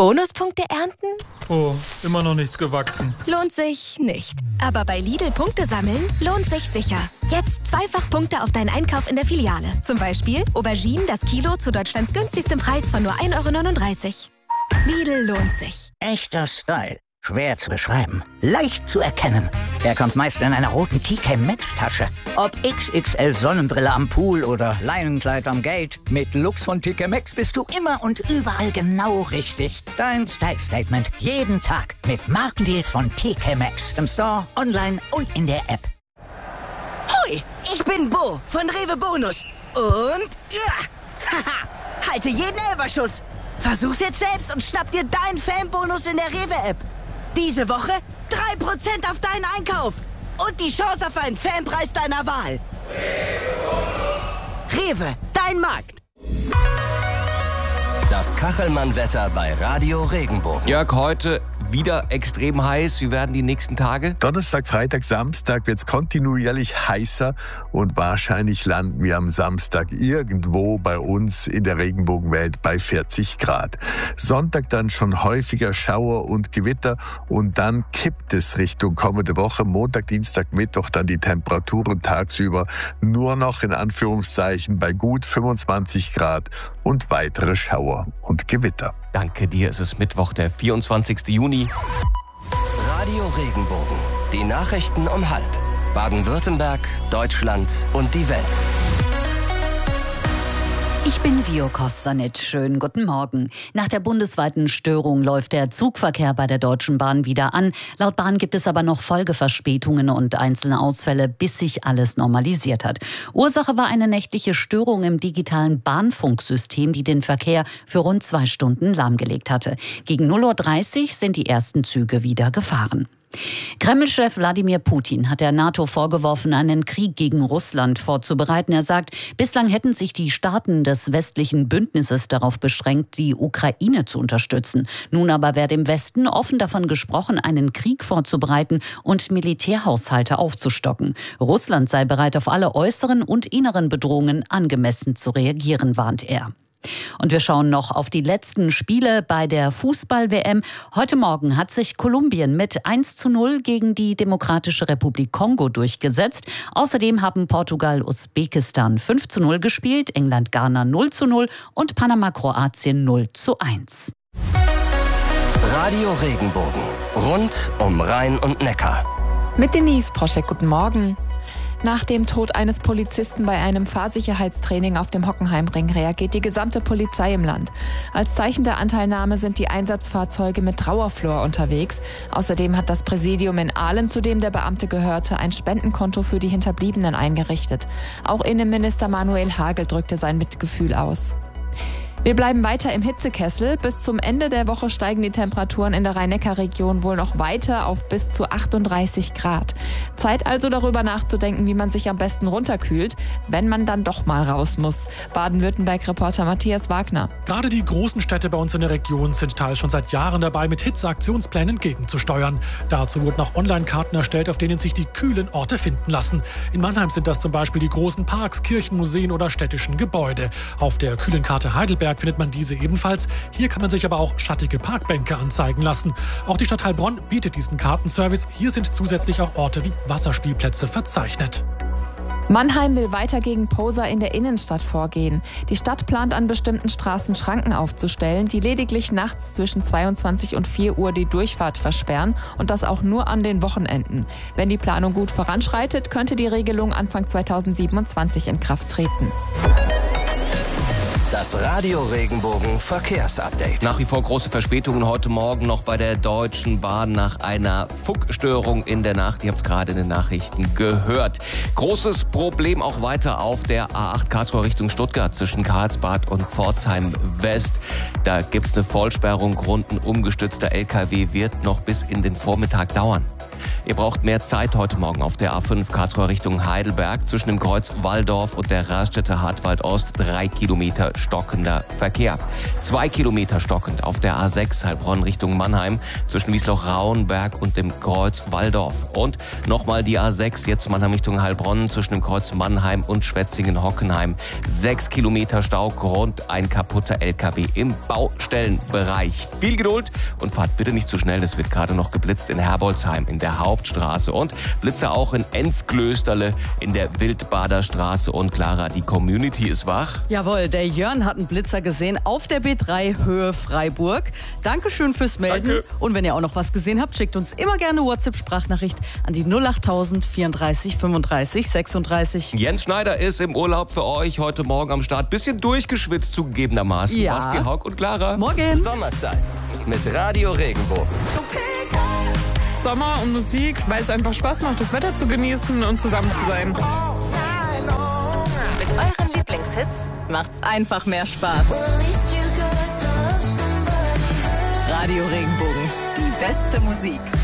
Bonuspunkte ernten? Oh, immer noch nichts gewachsen. Lohnt sich nicht. Aber bei Lidl Punkte sammeln lohnt sich sicher. Jetzt 2-fach Punkte auf deinen Einkauf in der Filiale. Zum Beispiel Auberginen das Kilo zu Deutschlands günstigstem Preis von nur 1,39 €. Lidl lohnt sich. Echter Style. Schwer zu beschreiben. Leicht zu erkennen. Er kommt meist in einer roten TK Maxx Tasche. Ob XXL Sonnenbrille am Pool oder Leinenkleid am Gate. Mit Lux von TK Maxx bist du immer und überall genau richtig. Dein Style Statement. Jeden Tag. Mit Markendeals von TK Maxx. Im Store, online und in der App. Hoi, ich bin Bo von Rewe Bonus. Und haha, halte jeden Elferschuss. Versuch's jetzt selbst und schnapp dir deinen Fanbonus in der Rewe-App. Diese Woche 3% auf deinen Einkauf und die Chance auf einen Fanpreis deiner Wahl. Rewe, dein Markt. Das Kachelmann-Wetter bei Radio Regenbogen. Jörg, heute wieder extrem heiß. Wie werden die nächsten Tage? Donnerstag, Freitag, Samstag wird es kontinuierlich heißer und wahrscheinlich landen wir am Samstag irgendwo bei uns in der Regenbogenwelt bei 40 Grad. Sonntag dann schon häufiger Schauer und Gewitter und dann kippt es Richtung kommende Woche. Montag, Dienstag, Mittwoch dann die Temperaturen tagsüber nur noch in Anführungszeichen bei gut 25 Grad und weitere Schauer und Gewitter. Danke dir, es ist Mittwoch, der 24. Juni. Radio Regenbogen. Die Nachrichten um 12:30. Baden-Württemberg, Deutschland und die Welt. Ich bin Vio Kostanic. Schönen guten Morgen. Nach der bundesweiten Störung läuft der Zugverkehr bei der Deutschen Bahn wieder an. Laut Bahn gibt es aber noch Folgeverspätungen und einzelne Ausfälle, bis sich alles normalisiert hat. Ursache war eine nächtliche Störung im digitalen Bahnfunksystem, die den Verkehr für rund 2 Stunden lahmgelegt hatte. Gegen 0:30 Uhr sind die ersten Züge wieder gefahren. Kreml-Chef Wladimir Putin hat der NATO vorgeworfen, einen Krieg gegen Russland vorzubereiten. Er sagt, bislang hätten sich die Staaten des westlichen Bündnisses darauf beschränkt, die Ukraine zu unterstützen. Nun aber werde im Westen offen davon gesprochen, einen Krieg vorzubereiten und Militärhaushalte aufzustocken. Russland sei bereit, auf alle äußeren und inneren Bedrohungen angemessen zu reagieren, warnt er. Und wir schauen noch auf die letzten Spiele bei der Fußball-WM. Heute Morgen hat sich Kolumbien mit 1:0 gegen die Demokratische Republik Kongo durchgesetzt. Außerdem haben Portugal Usbekistan 5:0 gespielt, England Ghana 0:0 und Panama Kroatien 0:1. Radio Regenbogen. Rund um Rhein und Neckar. Mit Denise Proschek, guten Morgen. Nach dem Tod eines Polizisten bei einem Fahrsicherheitstraining auf dem Hockenheimring reagiert die gesamte Polizei im Land. Als Zeichen der Anteilnahme sind die Einsatzfahrzeuge mit Trauerflor unterwegs. Außerdem hat das Präsidium in Aalen, zu dem der Beamte gehörte, ein Spendenkonto für die Hinterbliebenen eingerichtet. Auch Innenminister Manuel Hagel drückte sein Mitgefühl aus. Wir bleiben weiter im Hitzekessel. Bis zum Ende der Woche steigen die Temperaturen in der Rhein-Neckar-Region wohl noch weiter auf bis zu 38 Grad. Zeit also darüber nachzudenken, wie man sich am besten runterkühlt, wenn man dann doch mal raus muss. Baden-Württemberg-Reporter Matthias Wagner. Gerade die großen Städte bei uns in der Region sind teils schon seit Jahren dabei, mit Hitzeaktionsplänen gegenzusteuern. Dazu wurden auch Online-Karten erstellt, auf denen sich die kühlen Orte finden lassen. In Mannheim sind das zum Beispiel die großen Parks, Kirchen, Museen oder städtischen Gebäude. Auf der kühlen Karte Heidelberg findet man diese ebenfalls. Hier kann man sich aber auch schattige Parkbänke anzeigen lassen. Auch die Stadt Heilbronn bietet diesen Kartenservice. Hier sind zusätzlich auch Orte wie Wasserspielplätze verzeichnet. Mannheim will weiter gegen Poser in der Innenstadt vorgehen. Die Stadt plant an bestimmten Straßen Schranken aufzustellen, die lediglich nachts zwischen 22 und 4 Uhr die Durchfahrt versperren und das auch nur an den Wochenenden. Wenn die Planung gut voranschreitet, könnte die Regelung Anfang 2027 in Kraft treten. Das Radio Regenbogen Verkehrsupdate. Nach wie vor große Verspätungen heute Morgen noch bei der Deutschen Bahn nach einer Funkstörung in der Nacht. Ihr habt es gerade in den Nachrichten gehört. Großes Problem auch weiter auf der A8 Karlsruhe Richtung Stuttgart zwischen Karlsbad und Pforzheim West. Da gibt es eine Vollsperrung. Rund ein umgestürzter LKW wird noch bis in den Vormittag dauern. Ihr braucht mehr Zeit heute Morgen auf der A5 Karlsruhe Richtung Heidelberg. Zwischen dem Kreuz Walldorf und der Raststätte Hartwald Ost 3 Kilometer stockender Verkehr. 2 Kilometer stockend auf der A6 Heilbronn Richtung Mannheim zwischen Wiesloch-Rauenberg und dem Kreuz Walldorf. Und nochmal die A6 jetzt Mannheim Richtung Heilbronn zwischen dem Kreuz Mannheim und Schwetzingen-Hockenheim. 6 Kilometer Stau, Grund ein kaputter LKW im Baustellenbereich. Viel Geduld und fahrt bitte nicht zu schnell. Es wird gerade noch geblitzt in Herbolzheim in der Hauptstraße und Blitze auch in Enzklösterle in der Wildbader Straße. Und Clara, die Community ist wach. Jawohl, der Jörn hat einen Blitzer gesehen auf der B3 Höhe Freiburg. Dankeschön fürs Melden. Danke. Und wenn ihr auch noch was gesehen habt, schickt uns immer gerne WhatsApp-Sprachnachricht an die 08000 34 35 36. Jens Schneider ist im Urlaub für euch heute Morgen am Start. Bisschen durchgeschwitzt zugegebenermaßen. Ja. Basti, Haug und Clara. Morgen. Sommerzeit mit Radio Regenbogen. Sommer und Musik, weil es einfach Spaß macht, das Wetter zu genießen und zusammen zu sein. Mit euren Lieblingshits macht's einfach mehr Spaß. Radio Regenbogen, die beste Musik.